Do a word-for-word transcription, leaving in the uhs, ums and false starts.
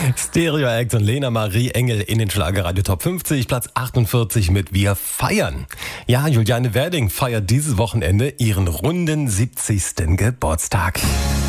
Stereo Act und Lena Marie Engel in den Schlagerradio Top fünfzig, Platz achtundvierzig mit Wir feiern. Ja, Juliane Werding feiert dieses Wochenende ihren runden siebzigsten Geburtstag.